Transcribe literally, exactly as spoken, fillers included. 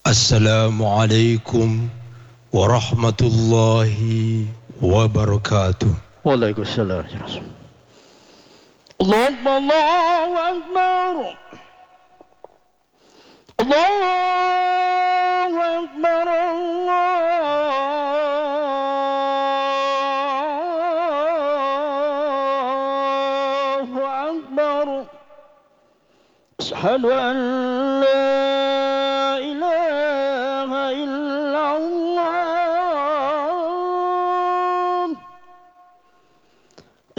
Assalamualaikum warahmatullahi wabarakatuh. Waalaikumsalam. Allahu Akbar. Allahu Akbar. Allahu Akbar. Ashhadu an la